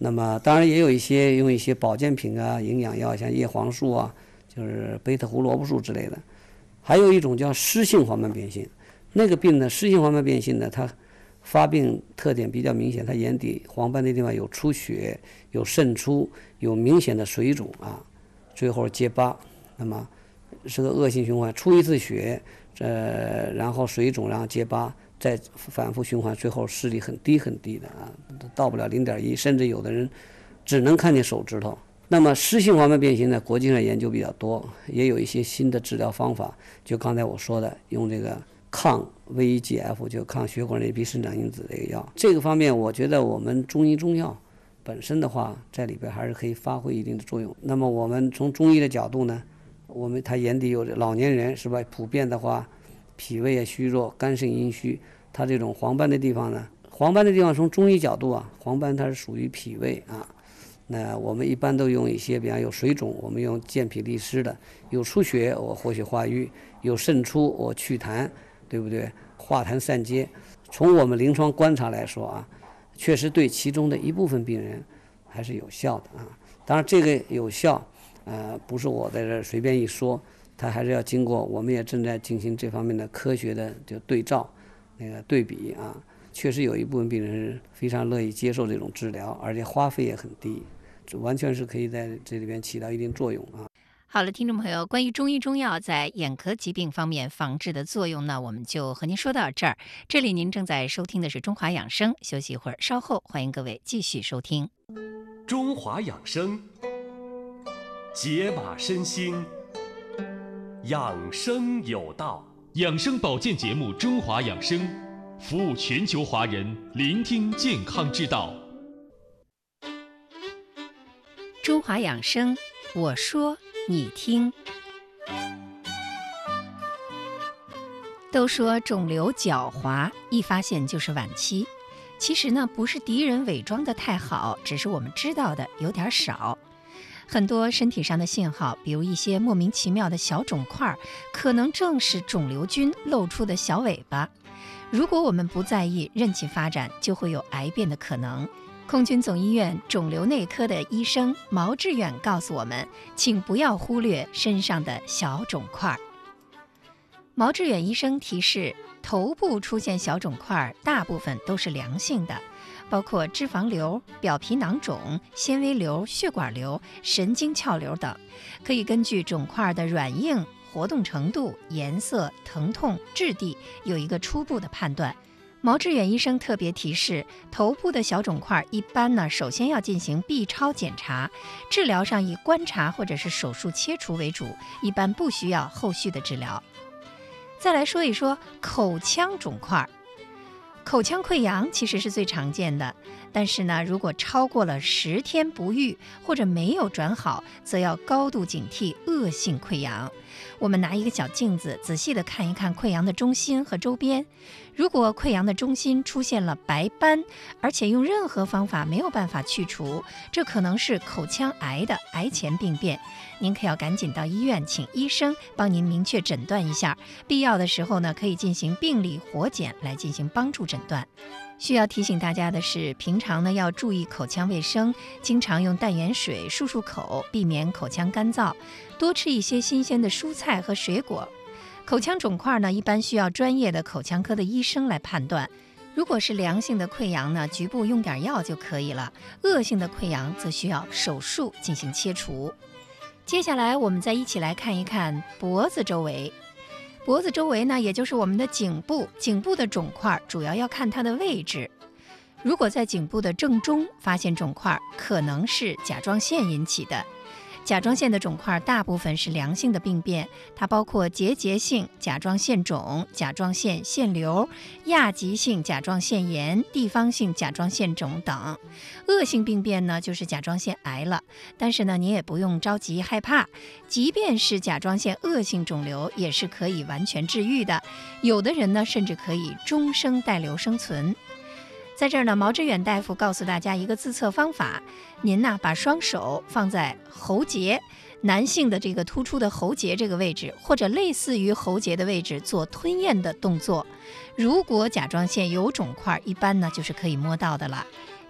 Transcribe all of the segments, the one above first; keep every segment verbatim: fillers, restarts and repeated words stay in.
那么当然也有一些用一些保健品啊、营养药，像叶黄素啊，就是贝塔胡萝卜素之类的。还有一种叫湿性黄斑变性，那个病呢，湿性黄斑变性呢，它发病特点比较明显，它眼底黄斑那地方有出血、有渗出、有明显的水肿啊，最后结疤，那么是个恶性循环，出一次血，呃，然后水肿，然后结疤，再反复循环，最后视力很低很低的啊，到不了零点一，甚至有的人只能看见手指头。那么湿性黄斑变性呢，国际上研究比较多，也有一些新的治疗方法，就刚才我说的，用这个抗 V E G F， 就抗血管内皮生长因子这个药。这个方面，我觉得我们中医中药本身的话，在里边还是可以发挥一定的作用。那么我们从中医的角度呢，我们他眼底有老年人是吧？普遍的话，脾胃也虚弱，肝肾阴虚，他这种黄斑的地方呢，黄斑的地方从中医角度啊，黄斑它是属于脾胃啊。那我们一般都用一些，比方有水肿，我们用健脾利湿的；有出血，我活血化瘀；有渗出，我祛痰，对不对？化痰散结。从我们临床观察来说啊，确实对其中的一部分病人还是有效的啊。当然，这个有效，呃，不是我在这随便一说，它还是要经过，我们也正在进行这方面的科学的就对照，那个对比啊。确实有一部分病人是非常乐意接受这种治疗，而且花费也很低。这完全是可以在这里边起到一定作用啊。 好了，听众朋友，关于中医中药在眼科疾病方面防治的作用呢，我们就和您说到这儿。这里您正在收听的是中华养生，休息一会儿，稍后欢迎各位继续收听中华养生，解码身心，养生有道。 养生保健节目《中华养生》，服务全球华人，聆听健康之道。 中华养生，我说你听。都说肿瘤狡猾，一发现就是晚期。其实呢，不是敌人伪装得太好，只是我们知道的有点少。很多身体上的信号，比如一些莫名其妙的小肿块，可能正是肿瘤菌露出的小尾巴。如果我们不在意，任其发展，就会有癌变的可能。空军总医院肿瘤内科的医生毛志远告诉我们，请不要忽略身上的小肿块。毛志远医生提示，头部出现小肿块大部分都是良性的，包括脂肪瘤、表皮囊肿、纤维瘤、血管瘤、神经鞘瘤等，可以根据肿块的软硬、活动程度、颜色、疼痛、质地有一个初步的判断。毛志远医生特别提示，头部的小肿块一般呢，首先要进行 B 超检查，治疗上以观察或者是手术切除为主，一般不需要后续的治疗。再来说一说口腔肿块。口腔溃疡其实是最常见的，但是呢，如果超过了十天不愈或者没有转好，则要高度警惕恶性溃疡。我们拿一个小镜子仔细地看一看溃疡的中心和周边，如果溃疡的中心出现了白斑，而且用任何方法没有办法去除，这可能是口腔癌的癌前病变。您可要赶紧到医院请医生帮您明确诊断一下，必要的时候呢，可以进行病理活检来进行帮助诊断。需要提醒大家的是，平常呢要注意口腔卫生，经常用淡盐水漱漱口，避免口腔干燥，多吃一些新鲜的蔬菜和水果。口腔肿块呢，一般需要专业的口腔科的医生来判断。如果是良性的溃疡呢，局部用点药就可以了；恶性的溃疡则需要手术进行切除。接下来我们再一起来看一看脖子周围。脖子周围呢，也就是我们的颈部，颈部的肿块主要要看它的位置。如果在颈部的正中发现肿块，可能是甲状腺引起的。甲状腺的肿块大部分是良性的病变，它包括结节性甲状腺肿、甲状腺腺瘤、亚急性甲状腺炎、地方性甲状腺肿等。恶性病变呢，就是甲状腺癌了。但是呢，你也不用着急害怕，即便是甲状腺恶性肿瘤，也是可以完全治愈的。有的人呢，甚至可以终生带瘤生存。在这儿呢，毛志远大夫告诉大家一个自测方法，您呢把双手放在喉结，男性的这个突出的喉结这个位置，或者类似于喉结的位置做吞咽的动作。如果甲状腺有肿块，一般呢就是可以摸到的了。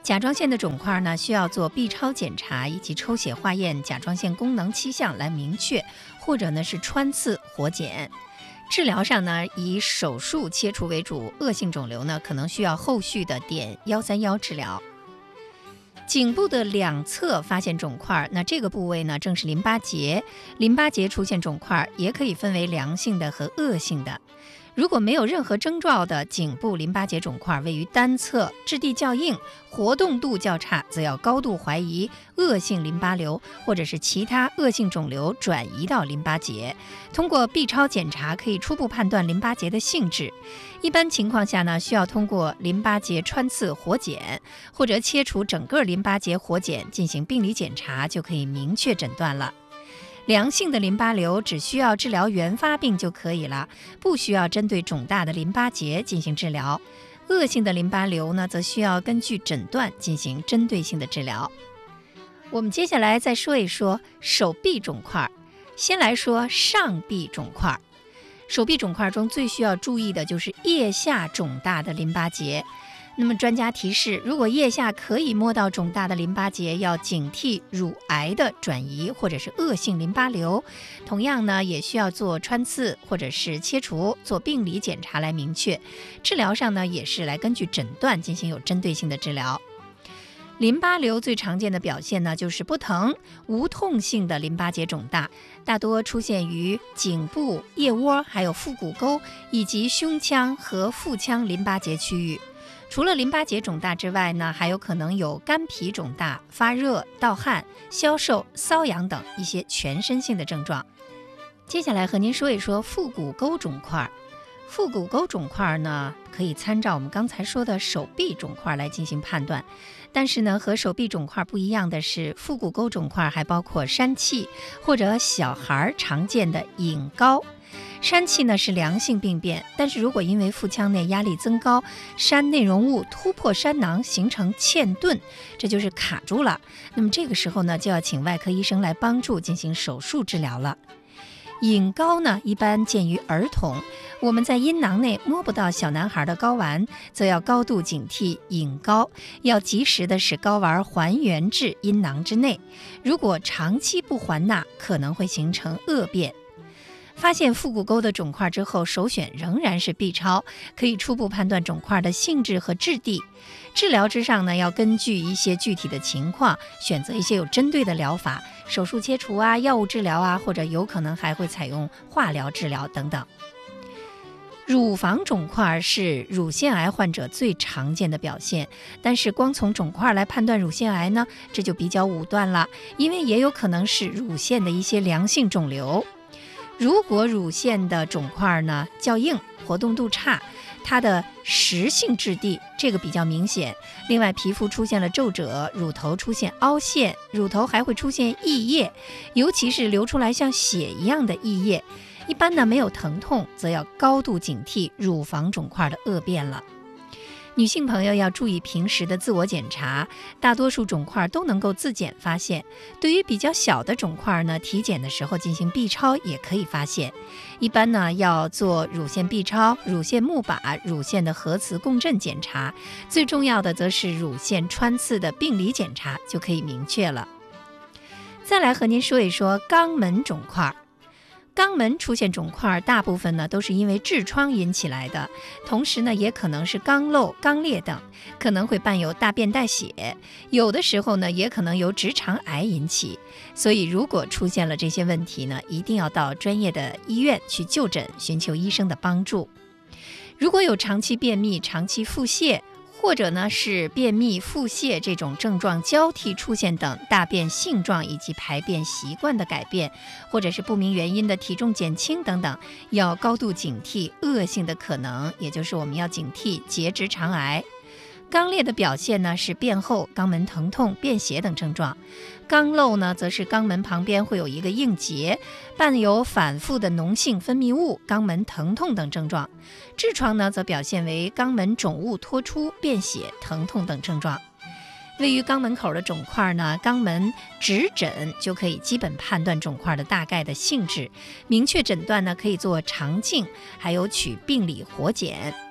甲状腺的肿块呢，需要做 B 超检查以及抽血化验甲状腺功能倾向来明确，或者呢是穿刺活检。治疗上呢，以手术切除为主，恶性肿瘤呢可能需要后续的碘一三一治疗。颈部的两侧发现肿块，那这个部位呢正是淋巴结，淋巴结出现肿块也可以分为良性的和恶性的。如果没有任何征兆的颈部淋巴结肿块位于单侧，质地较硬，活动度较差，则要高度怀疑恶性淋巴瘤或者是其他恶性肿瘤转移到淋巴结。通过 B 超检查可以初步判断淋巴结的性质。一般情况下呢，需要通过淋巴结穿刺活检或者切除整个淋巴结活检进行病理检查，就可以明确诊断了。良性的淋巴瘤只需要治疗原发病就可以了，不需要针对肿大的淋巴结进行治疗。恶性的淋巴瘤呢，则需要根据诊断进行针对性的治疗。我们接下来再说一说手臂肿块。先来说上臂肿块。手臂肿块中最需要注意的就是腋下肿大的淋巴结。那么专家提示，如果腋下可以摸到肿大的淋巴结，要警惕乳癌的转移或者是恶性淋巴瘤。同样呢，也需要做穿刺或者是切除，做病理检查来明确。治疗上呢，也是来根据诊断进行有针对性的治疗。淋巴瘤最常见的表现呢，就是不疼、无痛性的淋巴结肿大，大多出现于颈部、腋窝、还有腹股沟以及胸腔和腹腔淋巴结区域。除了淋巴结肿大之外呢，还有可能有肝脾肿大、发热、盗汗、消瘦、瘙痒等一些全身性的症状。接下来和您说一说腹股沟肿块。腹股沟肿块呢，可以参照我们刚才说的手臂肿块来进行判断。但是呢，和手臂肿块不一样的是，腹股沟肿块还包括疝气或者小孩常见的隐睾。疝气呢是良性病变，但是如果因为腹腔内压力增高，疝内容物突破疝囊形成嵌顿，这就是卡住了。那么这个时候呢，就要请外科医生来帮助进行手术治疗了。隐睾呢，一般见于儿童，我们在阴囊内摸不到小男孩的睾丸，则要高度警惕隐睾，要及时的使睾丸还原至阴囊之内。如果长期不还纳，可能会形成恶变。发现腹股沟的肿块之后，首选仍然是 B 超，可以初步判断肿块的性质和质地。治疗之上呢，要根据一些具体的情况，选择一些有针对的疗法，手术切除啊，药物治疗啊，或者有可能还会采用化疗治疗等等。乳房肿块是乳腺癌患者最常见的表现，但是光从肿块来判断乳腺癌呢，这就比较武断了，因为也有可能是乳腺的一些良性肿瘤。如果乳腺的肿块呢较硬，活动度差，它的实性质地这个比较明显。另外，皮肤出现了皱褶，乳头出现凹陷，乳头还会出现溢液，尤其是流出来像血一样的溢液。一般呢没有疼痛，则要高度警惕乳房肿块的恶变了。女性朋友要注意平时的自我检查，大多数肿块都能够自检发现。对于比较小的肿块呢，体检的时候进行 B 超也可以发现。一般呢要做乳腺 B 超、乳腺钼靶、乳腺的核磁共振检查，最重要的则是乳腺穿刺的病理检查，就可以明确了。再来和您说一说肛门肿块。肛门出现肿块，大部分呢都是因为痔疮引起来的，同时呢也可能是肛瘘、肛裂等，可能会伴有大便带血，有的时候呢也可能由直肠癌引起。所以如果出现了这些问题呢，一定要到专业的医院去就诊，寻求医生的帮助。如果有长期便秘、长期腹泻，或者呢是便秘、腹泻这种症状交替出现等大便性状以及排便习惯的改变，或者是不明原因的体重减轻等等，要高度警惕恶性的可能，也就是我们要警惕结直肠癌。肛裂的表现呢是便后、肛门疼痛、便血等症状。肛瘘呢则是肛门旁边会有一个硬结，伴有反复的脓性分泌物、肛门疼痛等症状。痔疮呢则表现为肛门肿物脱出、便血、疼痛等症状。位于肛门口的肿块呢，肛门指诊就可以基本判断肿块的大概的性质，明确诊断呢可以做肠镜，还有取病理活检。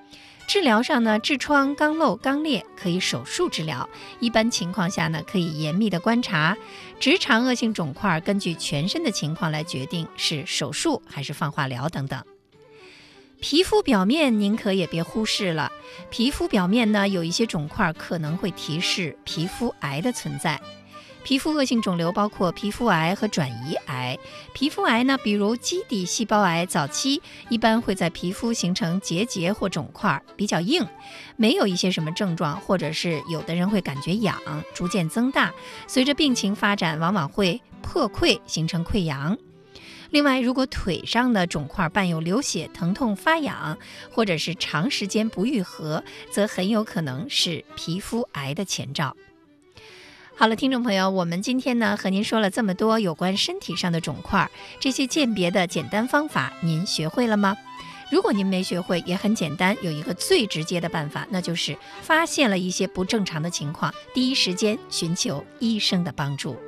治疗上呢，痔疮、肛瘘、肛裂可以手术治疗，一般情况下呢，可以严密的观察。直肠恶性肿块根据全身的情况来决定是手术还是放化疗等等。皮肤表面您可也别忽视了，皮肤表面呢有一些肿块可能会提示皮肤癌的存在。皮肤恶性肿瘤包括皮肤癌和转移癌。皮肤癌呢，比如基底细胞癌，早期一般会在皮肤形成结节或肿块，比较硬，没有一些什么症状，或者是有的人会感觉痒，逐渐增大，随着病情发展，往往会破溃形成溃疡。另外，如果腿上的肿块伴有流血、疼痛、发痒，或者是长时间不愈合，则很有可能是皮肤癌的前兆。好了，听众朋友，我们今天呢和您说了这么多有关身体上的肿块，这些鉴别的简单方法您学会了吗？如果您没学会，也很简单，有一个最直接的办法，那就是发现了一些不正常的情况，第一时间寻求医生的帮助。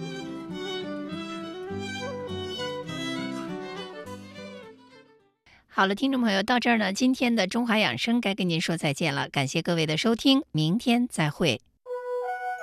好了，听众朋友，到这儿呢，今天的中华养生该跟您说再见了，感谢各位的收听，明天再会。